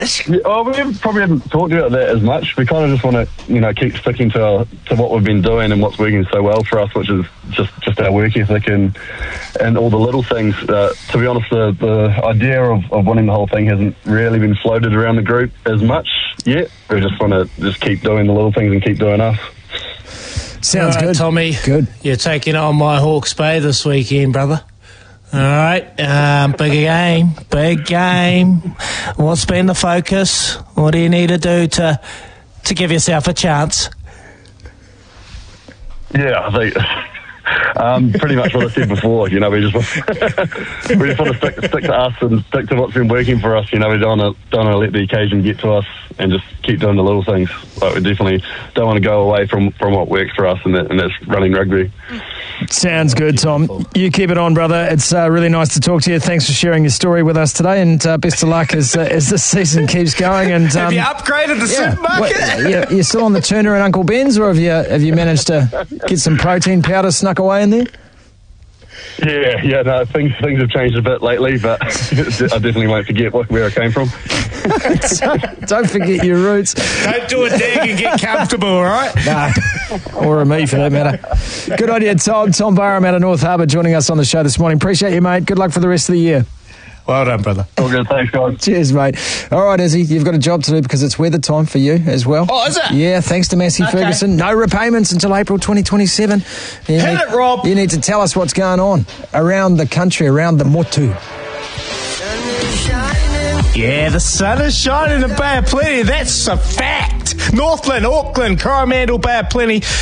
Yeah, well, we probably haven't talked about that as much. We kind of just want to, keep sticking to what we've been doing and what's working so well for us, which is just our work ethic and all the little things. To be honest, the idea of winning the whole thing hasn't really been floated around the group as much yet. We just want to just keep doing the little things and keep doing us. Sounds good, Tommy. Good. You're taking on my Hawke's Bay this weekend, brother. All right, big game. What's been the focus? What do you need to do to give yourself a chance? Yeah, I think pretty much what I said before. We just want to stick to us and stick to what's been working for us. We don't want to let the occasion get to us and just keep doing the little things. But we definitely don't want to go away from what works for us, and that's running rugby. Sounds good, Tom. You keep it on, brother. It's really nice to talk to you. Thanks for sharing your story with us today, and best of luck as this season keeps going. And have you upgraded the supermarket? You're still on the Turner and Uncle Ben's, or have you managed to get some protein powder snuck away in there? Yeah, no, things have changed a bit lately, but I definitely won't forget where I came from. Don't forget your roots. Don't do a dig and get comfortable, all right? Nah, or me for that matter. Good on you, Tom. Tom Barham out of North Harbour joining us on the show this morning. Appreciate you, mate. Good luck for the rest of the year. Well done, brother. All good, thanks, guys. Cheers, mate. All right, Izzy, you've got a job to do because it's weather time for you as well. Oh, is it? Yeah, thanks to Massey Ferguson. No repayments until April 2027. Hit it, Rob. You need to tell us what's going on around the country, around the motu. Yeah, the sun is shining in Bay of Plenty. That's a fact. Northland, Auckland, Coromandel, Bay of Plenty.